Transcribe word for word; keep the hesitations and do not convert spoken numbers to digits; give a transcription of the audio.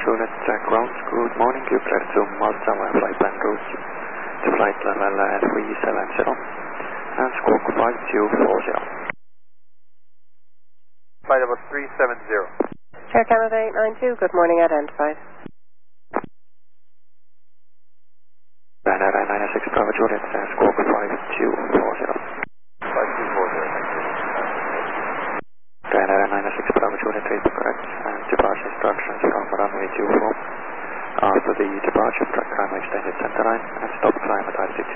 Juliet, track grounds, good morning, you clear to Malta, my flight plan route to flight level uh, three seven zero and squawk five two four zero. Flight level three seven zero. Air Canada eight nine two, good morning, identified. Ryanair nine six Bravo Juliet, uh, squawk five two four zero. five two four zero, thank you. Ryanair nine six Bravo Juliet, read the correct and departure instructions from runway two four. After the departure, track climb extended center line and stop climb at altitude